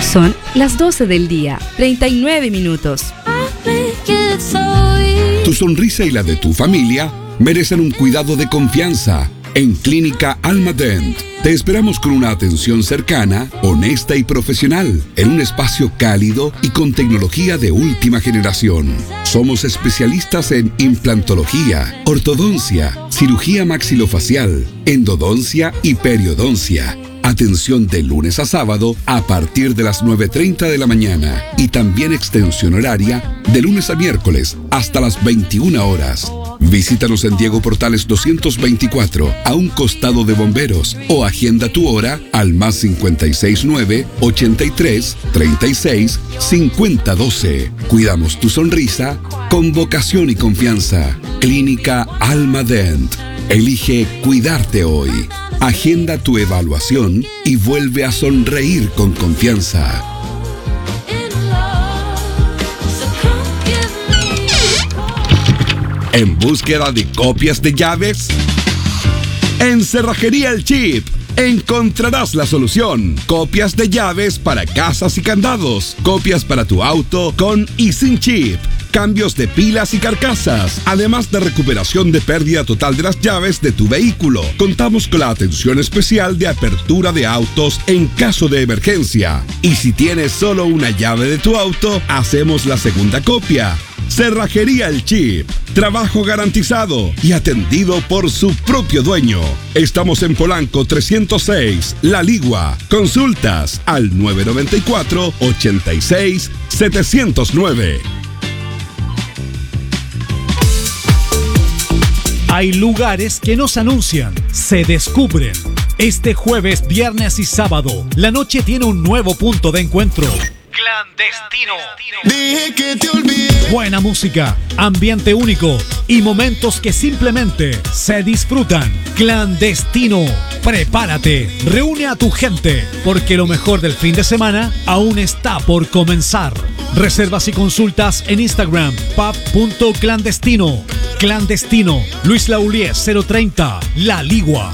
Son las 12 del día, 39 minutos. Tu sonrisa y la de tu familia merecen un cuidado de confianza. En Clínica Almadent te esperamos con una atención cercana, honesta y profesional, en un espacio cálido y con tecnología de última generación. Somos especialistas en implantología, ortodoncia, cirugía maxilofacial, endodoncia y periodoncia. Atención de lunes a sábado a partir de las 9:30 de la mañana y también extensión horaria de lunes a miércoles hasta las 21 horas. Visítanos en Diego Portales 224, a un costado de Bomberos, o agenda tu hora al +569 83 36 50 12. Cuidamos tu sonrisa con vocación y confianza. Clínica Almadent. Elige cuidarte hoy. Agenda tu evaluación y vuelve a sonreír con confianza. ¿En búsqueda de copias de llaves? En Cerrajería El Chip encontrarás la solución. Copias de llaves para casas y candados. Copias para tu auto con y sin chip. Cambios de pilas y carcasas, además de recuperación de pérdida total de las llaves de tu vehículo. Contamos con la atención especial de apertura de autos en caso de emergencia. Y si tienes solo una llave de tu auto, hacemos la segunda copia. Cerrajería El Chip. Trabajo garantizado y atendido por su propio dueño. Estamos en Polanco 306, La Ligua. Consultas al 994 86 709. Hay lugares que no se anuncian, se descubren. Este jueves, viernes y sábado, la noche tiene un nuevo punto de encuentro. Clandestino. Dije que te olvidé. Buena música, ambiente único y momentos que simplemente se disfrutan. Clandestino. Prepárate, reúne a tu gente, porque lo mejor del fin de semana aún está por comenzar. Reservas y consultas en Instagram, pub.clandestino. Clandestino, Luis Laulier 030, La Ligua.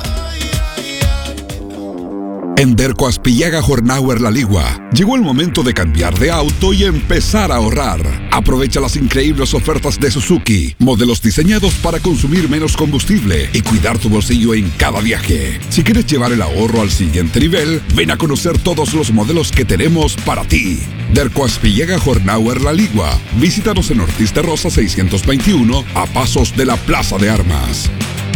En Derco Aspillaga Hornauer La Ligua, llegó el momento de cambiar de auto y empezar a ahorrar. Aprovecha las increíbles ofertas de Suzuki, modelos diseñados para consumir menos combustible y cuidar tu bolsillo en cada viaje. Si quieres llevar el ahorro al siguiente nivel, ven a conocer todos los modelos que tenemos para ti. Derco Aspillaga Hornauer La Ligua. Visítanos en Ortiz de Rosa 621, a pasos de la Plaza de Armas.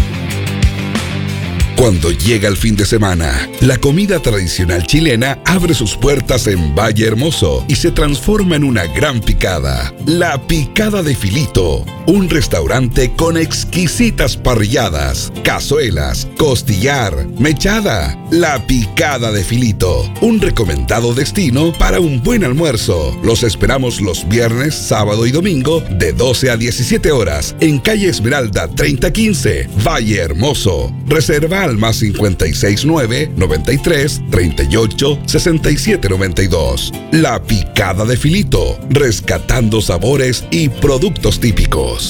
Cuando llega el fin de semana, la comida tradicional chilena abre sus puertas en Valle Hermoso y se transforma en una gran picada. La Picada de Filito, un restaurante con exquisitas parrilladas, cazuelas, costillar, mechada. La Picada de Filito, un recomendado destino para un buen almuerzo. Los esperamos los viernes, sábado y domingo de 12 a 17 horas en calle Esmeralda 3015, Valle Hermoso. Reserva al +569 93 38 67 92. La Picada de Filito, rescatando sabores y productos típicos.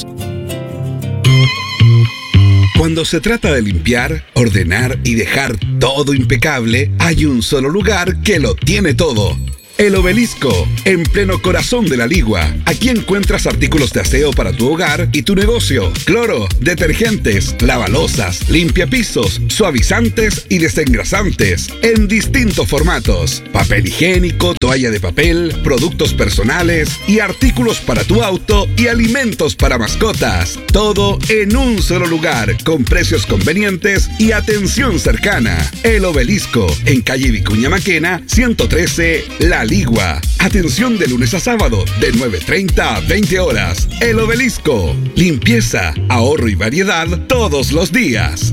Cuando se trata de limpiar, ordenar y dejar todo impecable, hay un solo lugar que lo tiene todo. El Obelisco, en pleno corazón de La Ligua. Aquí encuentras artículos de aseo para tu hogar y tu negocio. Cloro, detergentes, lavalosas, limpiapisos, suavizantes y desengrasantes en distintos formatos. Papel higiénico, toalla de papel, productos personales y artículos para tu auto y alimentos para mascotas. Todo en un solo lugar, con precios convenientes y atención cercana. El Obelisco, en calle Vicuña Maquena, 113, La Ligua. Atención de lunes a sábado, de 9:30 a 20 horas. El Obelisco. Limpieza, ahorro y variedad todos los días.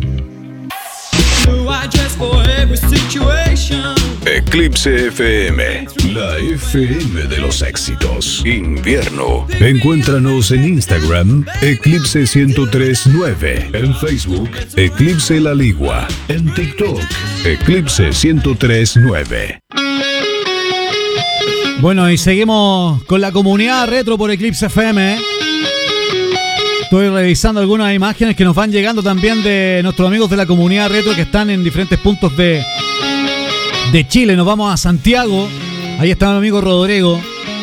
Eclipse FM, la FM de los éxitos. Invierno. Encuéntranos en Instagram, Eclipse 1039. En Facebook, Eclipse La Ligua. En TikTok, Eclipse 1039. Bueno, y seguimos con la comunidad retro por Eclipse FM. Estoy revisando algunas imágenes que nos van llegando también de nuestros amigos de la comunidad retro que están en diferentes puntos de Chile. Nos vamos a Santiago Ahí está mi amigo Rodrigo,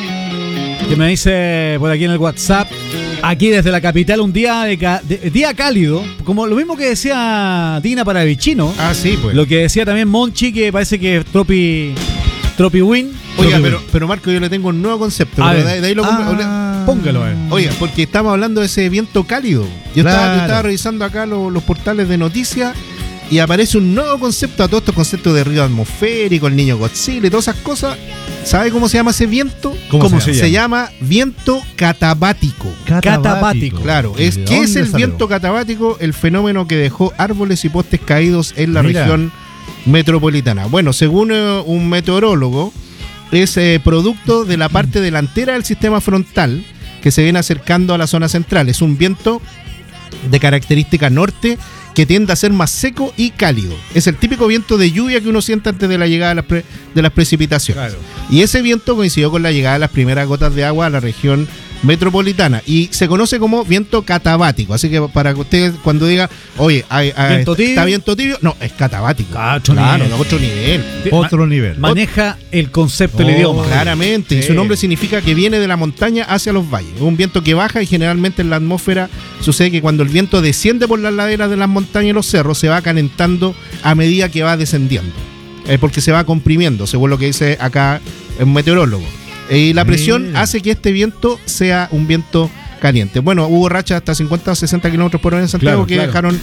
que me dice por aquí en el WhatsApp, aquí desde la capital, un día día cálido, como lo mismo que decía Dina para Vicino. Ah, sí, pues. Lo que decía también Monchi, que parece que Tropi Win. Oiga, pero Marco, yo le tengo un nuevo concepto. A Pero ver. de ahí Póngalo a ver. Oiga, porque estamos hablando de ese viento cálido. Yo estaba revisando acá los portales de noticias y aparece un nuevo concepto a todos estos conceptos de río atmosférico, el niño Godzilla y todas esas cosas. ¿Sabe cómo se llama ese viento? ¿Cómo se llama? Se llama viento catabático. Catabático. Claro, ¿qué es el viento catabático? El fenómeno que dejó árboles y postes caídos en la región metropolitana. Bueno, según un meteorólogo, es producto de la parte delantera del sistema frontal que se viene acercando a la zona central. Es un viento de característica norte que tiende a ser más seco y cálido. Es el típico viento de lluvia que uno siente antes de la llegada de las precipitaciones. Claro. Y ese viento coincidió con la llegada de las primeras gotas de agua a la región metropolitana y se conoce como viento catabático. Así que para que usted cuando diga, oye, está viento tibio, no, es catabático. Otro nivel. Otro nivel. Maneja el concepto del idioma. Claramente, y su nombre significa que viene de la montaña hacia los valles. Es un viento que baja y generalmente en la atmósfera sucede que cuando el viento desciende por las laderas de las montañas y los cerros se va calentando a medida que va descendiendo. Porque se va comprimiendo, según lo que dice acá un meteorólogo. Y la presión hace que este viento sea un viento caliente. Bueno, hubo rachas hasta 50 o 60 kilómetros por hora en Santiago dejaron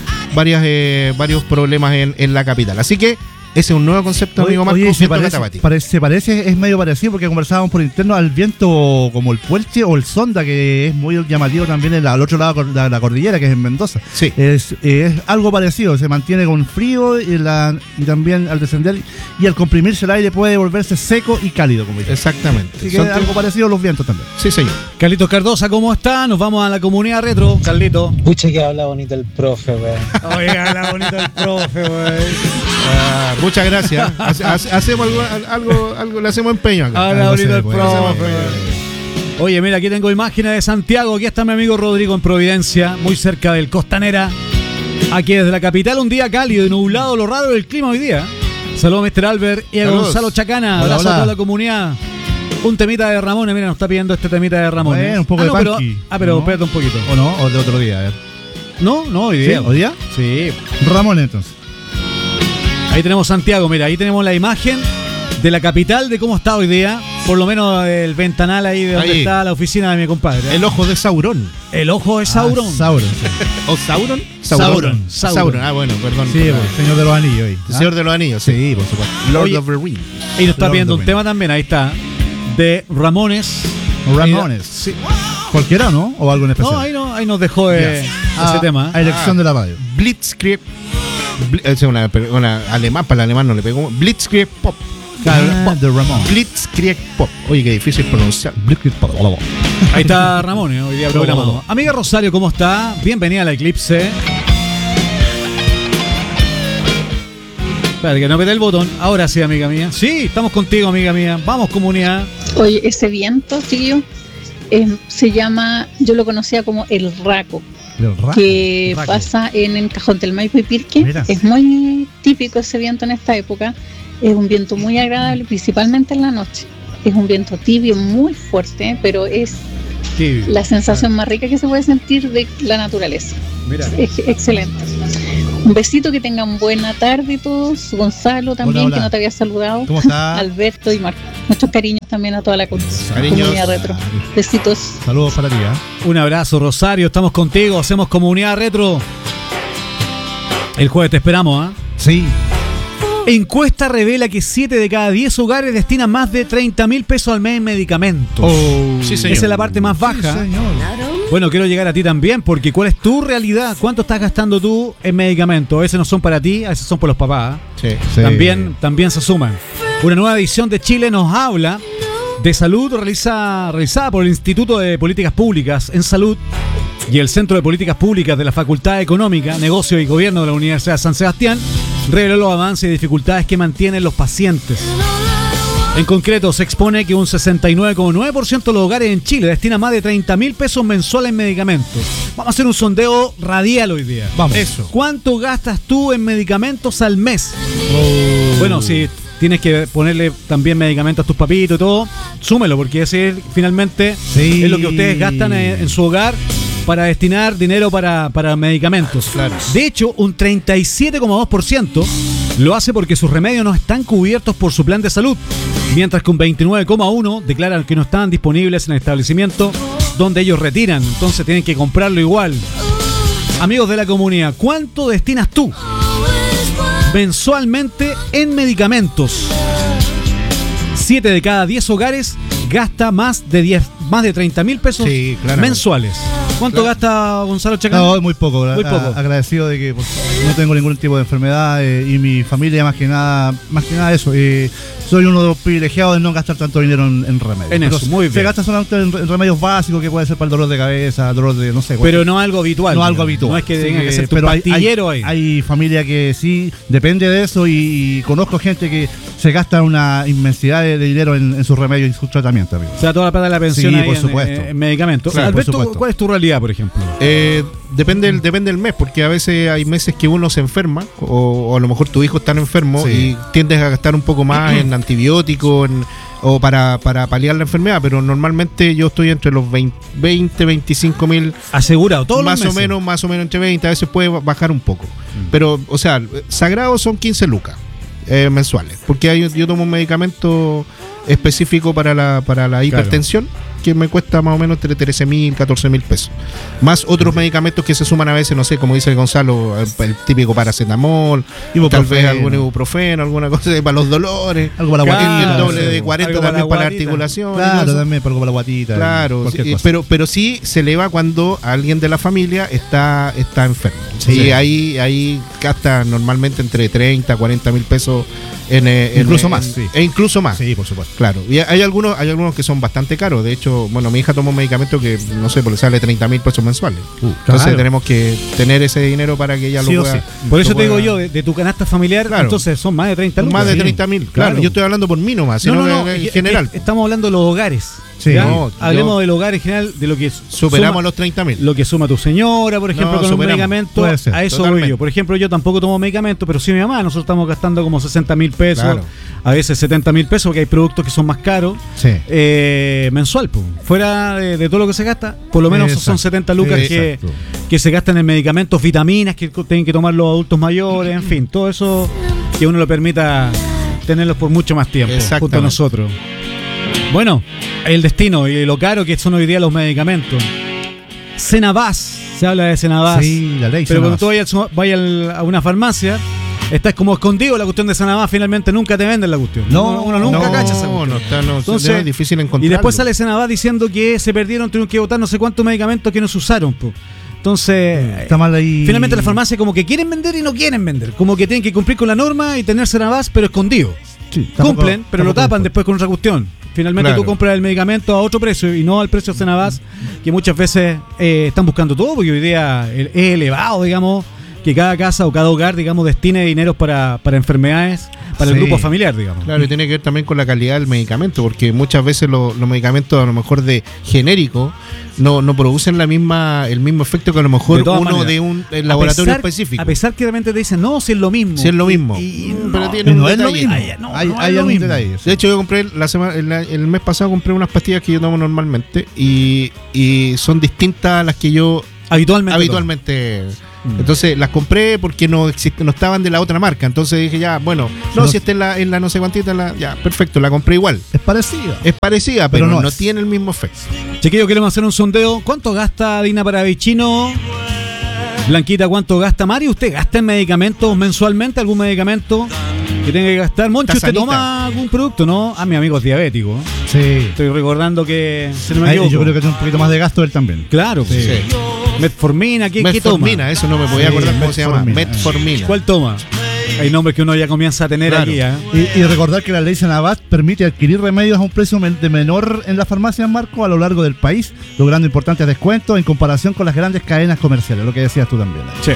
varios problemas en la capital. Así que ese es un nuevo concepto, amigo Marco. Oye, se parece, es medio parecido porque conversábamos por interno al viento como el puelche o el sonda, que es muy llamativo también al otro lado de la cordillera, que es en Mendoza. Sí. Es algo parecido, se mantiene con frío y también al descender y al comprimirse el aire puede volverse seco y cálido, como dice. Exactamente. Así que es algo parecido a los vientos también. Sí, señor. Carlitos Cardosa, ¿cómo está? Nos vamos a la comunidad retro, Carlito. Pucha que habla bonito el profe, weón. Oiga, habla bonito el profe, weón. Muchas gracias. Hacemos algo, le hacemos empeño acá. Habla bonito el profe. Oye, mira, aquí tengo imágenes de Santiago. Aquí está mi amigo Rodrigo en Providencia, muy cerca del Costanera. Aquí desde la capital, un día cálido y nublado, lo raro del clima hoy día. Saludos, Mr. Albert y a Saludos. Gonzalo Chacana. Hola, Abrazo a hola. toda la comunidad. Un temita de Ramones, mira, nos está pidiendo este temita de Ramones. Bueno, un poco de punky. Pero ¿no? espérate un poquito. ¿O no? ¿O de otro día? A ver. No, hoy ¿Sí? día. ¿Hoy día? Sí. Ramón, entonces. Ahí tenemos Santiago, mira, ahí tenemos la imagen de la capital, de cómo está hoy día. Por lo menos el ventanal ahí de donde Ahí. está la oficina de mi compadre. El ojo de Sauron. El ojo de Sauron. Sauron, sí. ¿O Sauron? Sauron. Ah, bueno, perdón. Sí, pues, Señor de los Anillos. Ahí. El Señor de los Anillos, sí. Sí, por supuesto. Lord Oye, of the Rings. Y nos está Lord pidiendo of un the tema también, ahí está, de Ramones. Ramones. Sí. ¿Cualquiera, no? ¿O algo en especial? No, ahí nos dejó ese tema. A elección de la radio. Blitzkrieg. Es una alemán, para el alemán no le pegó. Blitzkrieg Pop. De Ramón. Blitzkrieg Pop. Oye, qué difícil pronunciar. Ahí está Ramones, hoy día programado. Amiga Rosario, ¿cómo está? Bienvenida a la Eclipse. Espérate, que no apreté el botón. Ahora sí, amiga mía. Sí, estamos contigo, amiga mía. Vamos, comunidad. Oye, ese viento, chiquillo, se llama, yo lo conocía como el raco, que Raco. pasa en el Cajón del Maipo y Pirque. Mira. Es muy típico ese viento en esta época. Es un viento muy agradable, principalmente en la noche. Es un viento tibio, muy fuerte, pero es Sí. la sensación más rica que se puede sentir de la naturaleza. Mira. Es excelente. Un besito, que tengan buena tarde todos. Gonzalo también, Hola. que no te había saludado. ¿Cómo está? Alberto y Marco. Muchos cariños también a toda la Cariños. comunidad retro. Besitos. Saludos para ti, ¿eh? Un abrazo, Rosario. Estamos contigo. Hacemos comunidad retro. El jueves te esperamos, ¿ah? Sí. Encuesta revela que 7 de cada 10 hogares destinan más de 30.000 pesos al mes en medicamentos. Sí, señor. Esa es la parte más baja. Sí, señor. Bueno, quiero llegar a ti también, porque ¿cuál es tu realidad? ¿Cuánto estás gastando tú en medicamentos? A veces no son para ti, a veces son por los papás. Sí. Sí. También se suman. Una nueva edición de Chile nos habla de salud realizada por el Instituto de Políticas Públicas en Salud y el Centro de Políticas Públicas de la Facultad Económica, Negocio y Gobierno de la Universidad de San Sebastián. Reveló los avances y dificultades que mantienen los pacientes. En concreto, se expone que un 69,9% de los hogares en Chile destina más de 30.000 pesos mensuales en medicamentos. Vamos a hacer un sondeo radial hoy día. Vamos. Eso. ¿Cuánto gastas tú en medicamentos al mes? Bueno, si tienes que ponerle también medicamentos a tus papitos y todo, súmelo, porque ese finalmente es lo que ustedes gastan en su hogar para destinar dinero para medicamentos. Claro. De hecho, un 37,2% lo hace porque sus remedios no están cubiertos por su plan de salud, mientras que un 29,1% declaran que no están disponibles en el establecimiento donde ellos retiran, entonces tienen que comprarlo igual. Amigos de la comunidad, ¿cuánto destinas tú mensualmente en medicamentos? 7 de cada 10 hogares gasta más de 30.000 pesos mensuales. ¿Cuánto gasta Gonzalo Chacán? No, muy poco. Muy poco. Agradecido de que no tengo ningún tipo de enfermedad y mi familia más que nada eso. Soy uno de los privilegiados de no gastar tanto dinero en remedios. En eso, muy bien. Se gasta solamente en remedios básicos que puede ser para el dolor de cabeza, dolor de no sé. Pero no algo habitual. No algo habitual. No es que tenga que ser tu pastillero ahí. Hay familia que sí depende de eso y conozco gente que se gasta una inmensidad de dinero en sus remedios y sus tratamientos, amigo. O sea, toda la plata de la pensión Sí, ahí por supuesto. en medicamentos. Claro, Alberto, por supuesto. ¿cuál es tu realidad, por ejemplo? Depende del mes, porque a veces hay meses que uno se enferma o a lo mejor tu hijo está enfermo y tiendes a gastar un poco más en antibióticos o para paliar la enfermedad, pero normalmente yo estoy entre los 25 mil asegurado, todos los meses. Más o menos entre 20, a veces puede bajar un poco. Pero, o sea, sagrado son 15 lucas mensuales, porque yo tomo un medicamento específico para la hipertensión, que me cuesta más o menos entre 13.000, 14.000 pesos. Más otros medicamentos que se suman a veces, no sé, como dice Gonzalo, el típico paracetamol, tal vez algún ibuprofeno, alguna cosa para los dolores, algo para la guatita, el doble de 40 también para la articulación. Claro, también para la guatita. Claro, pero sí se eleva cuando alguien de la familia está enfermo. Sí, ahí gasta normalmente entre 30 a 40.000 pesos incluso más. Incluso más. Sí, por supuesto. Claro. Y hay algunos que son bastante caros. De hecho, bueno, mi hija toma un medicamento que, no sé, porque sale 30.000 pesos mensuales. Entonces tenemos que tener ese dinero para que ella lo pueda. Por eso te digo yo, de tu canasta familiar, entonces son más de 30 lucas. Más de 30.000, claro. Yo estoy hablando por mí nomás, sino en general. Estamos hablando de los hogares. Sí, hablemos del hogar en general, de lo que superamos los 30.000. Lo que suma tu señora, por ejemplo, con un medicamento. A eso voy yo. Por ejemplo, yo tampoco tomo medicamentos, pero sí mi mamá. Nosotros estamos gastando como 60.000 pesos, a veces 70.000 pesos, porque hay productos que son más caros. Mensual, pues. Fuera de todo lo que se gasta, por lo menos son 70 lucas que se gastan en medicamentos, vitaminas que tienen que tomar los adultos mayores, en fin, todo eso que uno lo permita tenerlos por mucho más tiempo junto a nosotros. Bueno, el destino y lo caro que son hoy día los medicamentos. Cenabás, se habla de Cenabás. Sí, la ley. Pero cuando tú vayas a una farmacia, estás como escondido la cuestión de Cenabás, finalmente nunca te venden la cuestión. Uno nunca cacha esa cuestión. Entonces, es difícil encontrarlo. Y después sale Cenabás diciendo que se perdieron, tuvieron que botar no sé cuántos medicamentos que no se usaron, po. Entonces, está mal ahí. Finalmente la farmacia como que quieren vender y no quieren vender. Como que tienen que cumplir con la norma y tener Cenabás, pero escondido. Sí, cumplen, pero lo tapan después con otra cuestión. Finalmente tú compras el medicamento a otro precio y no al precio de Cenabás, que muchas veces están buscando todo, porque hoy día es elevado, digamos, que cada casa o cada hogar, digamos, destine dinero para enfermedades, para el grupo familiar, digamos. Claro, y tiene que ver también con la calidad del medicamento, porque muchas veces los medicamentos, a lo mejor de genérico, no producen el mismo efecto que a lo mejor uno de un laboratorio específico. A pesar que realmente te dicen, no, si es lo mismo. Si es lo mismo. Pero tiene un detalle. Hay algún detalle. De hecho, yo compré el mes pasado compré unas pastillas que yo tomo normalmente y son distintas a las que yo habitualmente. Entonces las compré porque no estaban de la otra marca. Entonces dije, ya, bueno, si está en la no sé cuantita, ya, perfecto, la compré igual. Es parecida, pero no tiene el mismo efecto. Chiquillos, queremos hacer un sondeo. ¿Cuánto gasta Dina Paravicino? Blanquita, ¿cuánto gasta Mari? ¿Usted gasta en medicamentos mensualmente? ¿Algún medicamento que tenga que gastar? Moncho, ¿usted toma algún producto? ¿No? Mi amigo es diabético. Sí. Estoy recordando que se me equivoco. Yo creo que tiene un poquito más de gasto él también. Claro. Sí. Metformina, ¿qué toma? Metformina, eso no me podía acordar cómo se llama. Metformina. ¿Cuál toma? Hay nombres que uno ya comienza a tener aquí. Y recordar que la ley Cenabás permite adquirir remedios a un precio de menor en las farmacias, Marco, a lo largo del país, logrando importantes descuentos en comparación con las grandes cadenas comerciales, lo que decías tú también. Sí.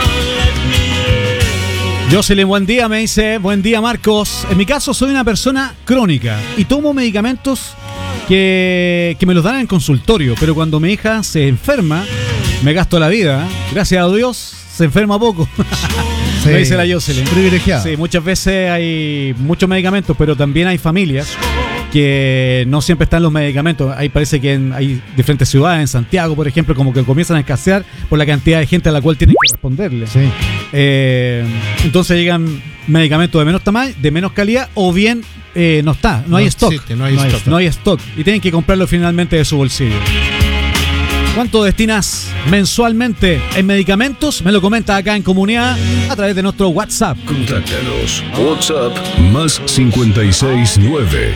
Jocelyn, buen día, me dice. Buen día, Marcos. En mi caso soy una persona crónica y tomo medicamentos que me los dan en el consultorio, pero cuando mi hija se enferma me gasto la vida. Gracias a Dios se enferma poco. Sí. Lo dice la Jocelyn. Privilegiada. Sí, muchas veces hay muchos medicamentos, pero también hay familias que no siempre están los medicamentos. Ahí parece que hay diferentes ciudades, en Santiago, por ejemplo, como que comienzan a escasear por la cantidad de gente a la cual tienen que responderle. Sí. Entonces llegan medicamentos de menos tamaño, de menos calidad, o bien no hay stock. existe, no hay stock. No hay stock. Y tienen que comprarlo finalmente de su bolsillo. ¿Cuánto destinas mensualmente en medicamentos? Me lo comentas acá en comunidad a través de nuestro WhatsApp. Contáctanos. WhatsApp más 569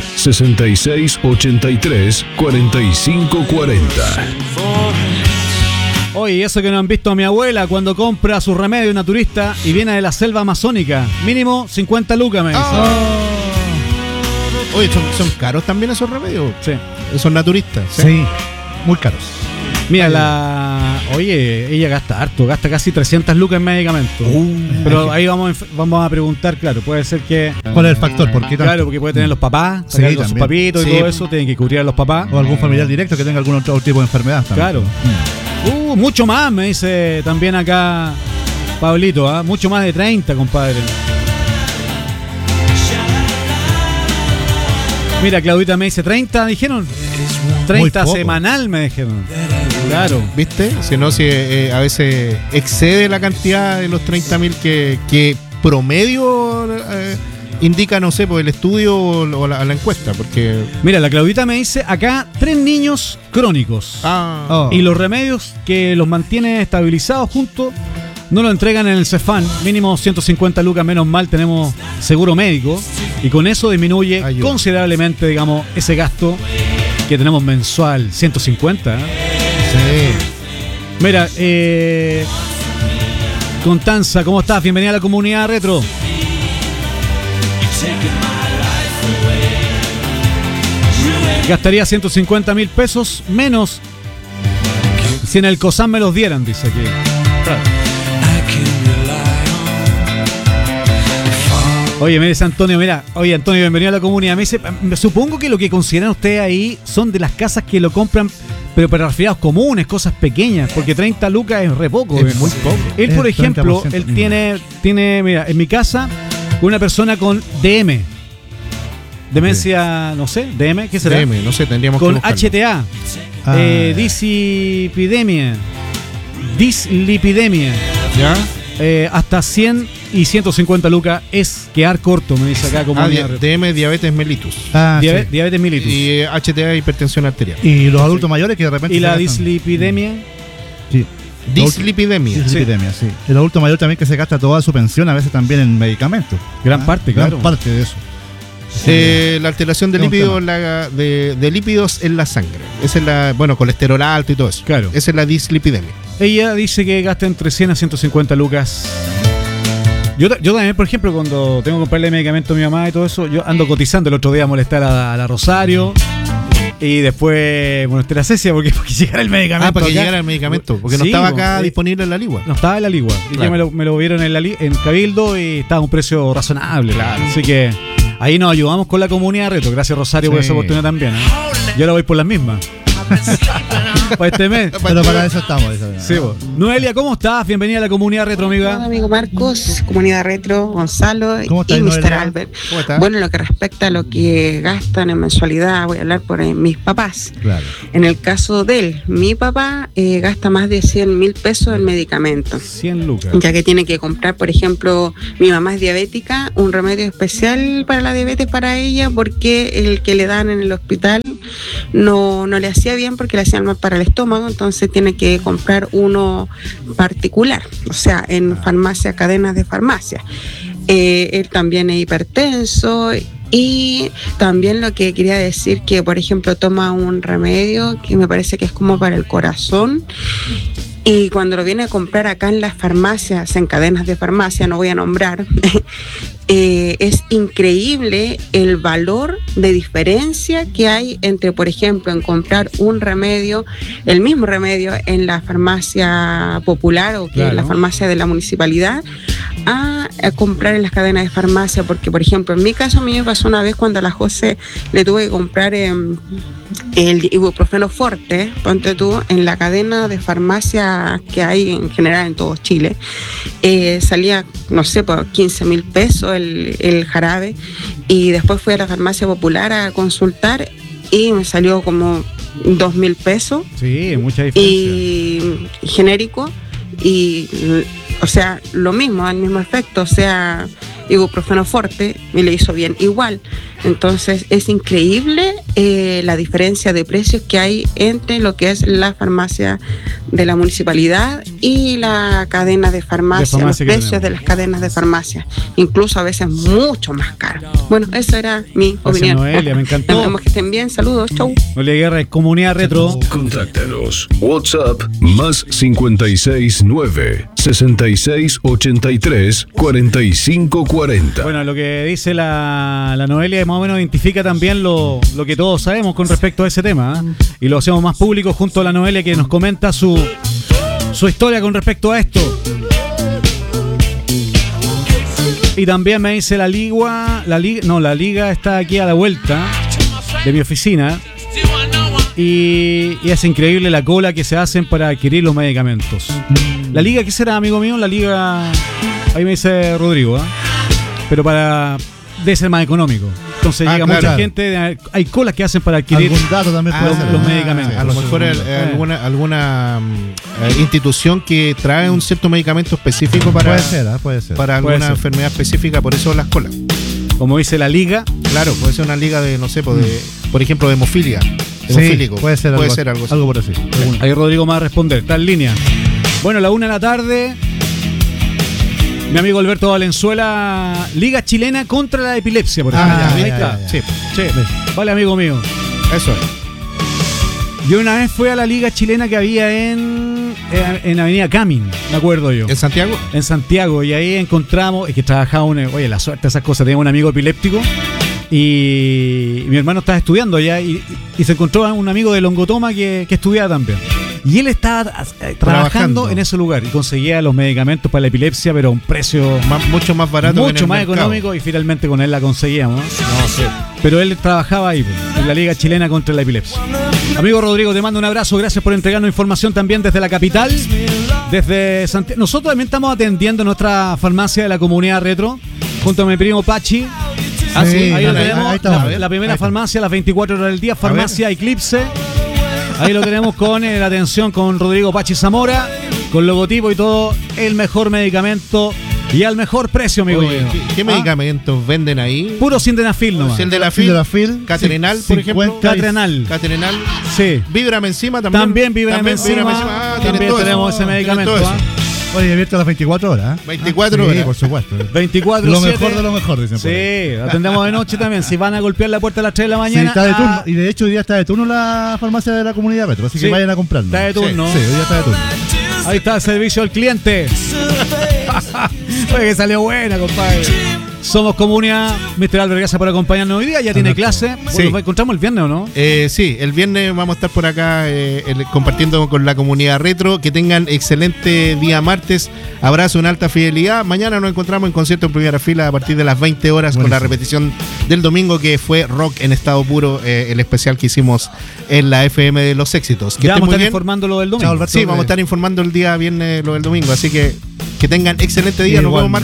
6683 4540. Oye, eso que no han visto a mi abuela cuando compra su remedio naturista y viene de la selva amazónica. Mínimo 50 lucas, me dice. Oye, son caros también esos remedios. Sí. Esos naturistas. Sí, muy caros. Mira, oye, ella gasta harto, gasta casi 300 lucas en medicamentos. Pero ahí vamos a preguntar, claro, puede ser que... ¿Cuál es el factor? ¿Por qué tanto? Claro, porque puede tener los papás, Sí, sacar con sus también. papitos y Sí. todo eso, tienen que cubrir a los papás. O algún familiar directo que tenga algún otro tipo de enfermedad también. Claro. Mucho más, me dice también acá Pablito, ¿ah? Mucho más de 30, compadre. Mira, Claudita me dice 30, dijeron. 30 poco. semanal, me dijeron. Claro. ¿Viste? Si no, a veces excede la cantidad de los 30.000 que promedio indica, no sé, por el estudio o la encuesta, porque... Mira, la Claudita me dice acá 3 niños crónicos. Oh. Y los remedios que los mantienen estabilizados juntos no lo entregan en el Cefam. Mínimo 150 lucas, menos mal, tenemos seguro médico. Y con eso disminuye Ayuda. considerablemente, digamos, ese gasto que tenemos mensual. 150, ¿eh? Sí. Mira, Constanza, ¿cómo estás? Bienvenida a la comunidad retro. Gastaría 150.000 pesos menos si en el COSAM me los dieran, dice aquí. Oye, me dice Antonio, mira, oye Antonio, bienvenido a la comunidad. Me dice, supongo que lo que consideran ustedes ahí son de las casas que lo compran, pero para resfriados comunes, cosas pequeñas, porque 30 lucas es re poco. Es muy poco. Él, Es por el ejemplo, 30%. él tiene, mira, en mi casa, una persona con DM. Demencia, no sé, DM, ¿qué será? DM, no sé, tendríamos Con que buscarlo. HTA, dislipidemia, ¿Ya? hasta 100 y 150 lucas es quedar corto, me dice acá como DM, diabetes mellitus. diabetes mellitus. Y HTA, hipertensión arterial. Y los adultos mayores que de repente... Y se la gastan- dislipidemia, Sí. Dislipidemia. Dislipidemia, sí. El adulto mayor también que se gasta toda su pensión, a veces también en medicamentos. gran parte, claro. Gran parte de eso. La alteración de Es un lípidos, de lípidos en la sangre. Esa es la, bueno, colesterol alto y todo eso. Claro. Esa es la dislipidemia. Ella dice que gasta entre 100 a 150 lucas. Yo también, por ejemplo, cuando tengo que comprarle medicamento a mi mamá y todo eso, yo ando cotizando. El otro día molestar a la Rosario y después molesté a la Cecia porque llegara el medicamento. Para que acá. llegara el medicamento, porque no Sí, estaba pues, acá disponible en la ligua. No estaba en la ligua. Y Claro. ya me lo vieron en Cabildo y estaba a un precio razonable. Claro. Así que ahí nos ayudamos con la comunidad retro. Gracias, Rosario, por Sí. esa oportunidad también. Yo ahora voy por las mismas. Para este mes. Pero para eso estamos. Sí, vos. Noelia, ¿cómo estás? Bienvenida a la comunidad retro, Hola, amiga. amigo Marcos, comunidad retro, Gonzalo ¿Cómo estás, y Mr. Noelia? Albert. ¿Cómo estás? Bueno, en lo que respecta a lo que gastan en mensualidad, voy a hablar por mis papás. Claro. En el caso de él, mi papá gasta más de 100.000 pesos en medicamentos, 100 lucas. ya que tiene que comprar, por ejemplo, mi mamá es diabética, un remedio especial para la diabetes para ella, porque el que le dan en el hospital no le hacía bien porque le hacían mal para el estómago, entonces tiene que comprar uno particular, o sea, en farmacia, cadenas de farmacia. Él también es hipertenso. Y también lo que quería decir que, por ejemplo, toma un remedio que me parece que es como para el corazón, y cuando lo viene a comprar acá en las farmacias, en cadenas de farmacia, no voy a nombrar, es increíble el valor de diferencia que hay entre, por ejemplo, en comprar un remedio, el mismo remedio en la farmacia popular o que Claro. en la farmacia de la municipalidad, a comprar en las cadenas de farmacia, porque por ejemplo en mi caso a mí me pasó una vez cuando a la José le tuve que comprar el ibuprofeno fuerte, ponte tú, en la cadena de farmacia que hay en general en todo Chile, salía, no sé, por 15.000 pesos el jarabe, y después fui a la farmacia popular a consultar y me salió como 2.000 pesos. Sí, mucha diferencia. Y genérico, y o sea, lo mismo, el mismo efecto, o sea, ibuprofeno fuerte, y le hizo bien igual. Entonces es increíble la diferencia de precios que hay entre lo que es la farmacia de la municipalidad y la cadena de farmacia, los precios de las cadenas de farmacia, incluso a veces mucho más caro. Bueno, esa era mi opinión. Noelia, me encantó. Esperemos que estén bien, saludos, chau. Noelia Guerra, Comunidad Retro. Contáctanos. WhatsApp más 569 6683 4540. Bueno, lo que dice la Noelia más o menos identifica también lo que todos sabemos con respecto a ese tema, ¿eh? Y lo hacemos más público junto a la Noelia, que nos comenta su historia con respecto a esto. Y también me dice la liga está aquí a la vuelta de mi oficina, y es increíble la cola que se hacen para adquirir los medicamentos. La liga, ¿qué será, amigo mío? La liga, ahí me dice Rodrigo, ¿eh? Pero debe ser más económico. Entonces llega mucha gente, hay colas que hacen para adquirir los medicamentos. A lo mejor alguna institución que trae un cierto medicamento específico para, puede ser. Para alguna enfermedad específica, por eso las colas. Como dice la liga. Claro, puede ser una liga de, no sé, por ejemplo, de hemofilia. Sí, puede ser algo por así. Ahí Rodrigo me va a responder, está en línea. Bueno, a la 1 de la tarde, mi amigo Alberto Valenzuela, Liga Chilena contra la Epilepsia, por ejemplo. Ahí está. Sí. Vale, amigo mío. Eso es. Yo una vez fui a la Liga Chilena que había en Avenida Camin, me acuerdo yo. ¿En Santiago? En Santiago, y ahí encontramos, es que trabajaba oye, la suerte de esas cosas, tenía un amigo epiléptico, y mi hermano estaba estudiando allá, y se encontró un amigo de Longotoma que estudiaba también. Y él estaba trabajando en ese lugar y conseguía los medicamentos para la epilepsia, pero a un precio mucho más barato, mucho más económico, y finalmente con él la conseguíamos. Pero él trabajaba ahí, en la Liga Chilena contra la Epilepsia. Amigo Rodrigo, te mando un abrazo, gracias por entregarnos información también desde la capital, desde Santiago. Nosotros también estamos atendiendo nuestra farmacia de la Comunidad Retro, junto a mi primo Pachi. Ahí lo tenemos, la primera farmacia a las 24 horas del día, farmacia Eclipse. Ahí lo tenemos con la atención con Rodrigo Pachi Zamora, con logotipo y todo, el mejor medicamento y al mejor precio, amigo mío. ¿Qué medicamentos venden ahí? Puro Sildenafil nomás. Sildenafil, Catrenal, por ejemplo. Catrenal. Sí. Víbrame encima también. También Víbrame encima. También tenemos ese medicamento. Oye, abierto a las 24 horas. 24 horas. Sí, por supuesto. 24/7. Lo mejor de lo mejor, dicen. Sí, atendemos de noche también. Si van a golpear la puerta a las 3 de la mañana. Sí, está de turno. Y de hecho, hoy día está de turno la farmacia de la Comunidad Retro. Así que vayan a comprarlo. Está de turno. Sí, hoy día está de turno. Ahí está el servicio al cliente. Oye, que salió buena, compadre. Somos Comunidad. Mr. Albert, gracias por acompañarnos hoy día. Ya tiene clase. Sí. ¿Nos encontramos el viernes o no? Sí, el viernes vamos a estar por acá compartiendo con la Comunidad Retro. Que tengan excelente día martes. Abrazo en alta fidelidad. Mañana nos encontramos en concierto en primera fila a partir de las 20 horas. Buenísimo. Con la repetición del domingo, que fue rock en estado puro, el especial que hicimos en la FM de los éxitos. Ya vamos a estar informando lo del domingo. Sí, vamos a estar informando el día viernes lo del domingo. Así que tengan excelente día. Nos vemos martes.